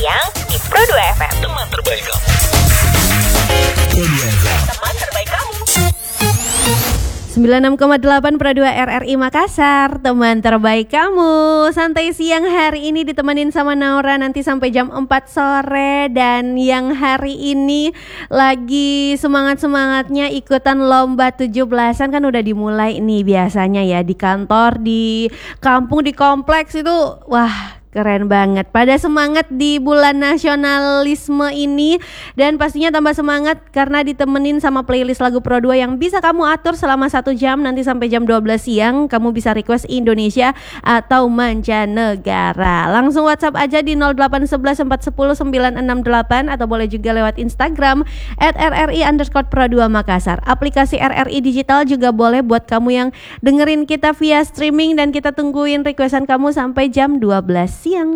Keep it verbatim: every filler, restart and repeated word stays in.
siang di Pro dua F M. Teman terbaik kamu. Pro dua F M. Teman terbaik kamu. sembilan puluh enam koma delapan Pro dua R R I Makassar, teman terbaik kamu. Santai siang hari ini ditemenin sama Naura nanti sampai jam empat sore. Dan yang hari ini lagi semangat-semangatnya ikutan lomba tujuh belasan kan udah dimulai nih biasanya ya. Di kantor, di kampung, di kompleks itu wah keren banget. Pada semangat di bulan nasionalisme ini. Dan pastinya tambah semangat karena ditemenin sama playlist lagu Pro dua yang bisa kamu atur selama satu jam. Nanti sampai jam dua belas siang kamu bisa request Indonesia atau mancanegara. Langsung WhatsApp aja di nol delapan satu satu empat satu nol sembilan enam delapan. Atau boleh juga lewat Instagram at R R I underscore Pro dua Makassar. Aplikasi R R I Digital juga boleh buat kamu yang dengerin kita via streaming. Dan kita tungguin requestan kamu sampai jam dua belas siang.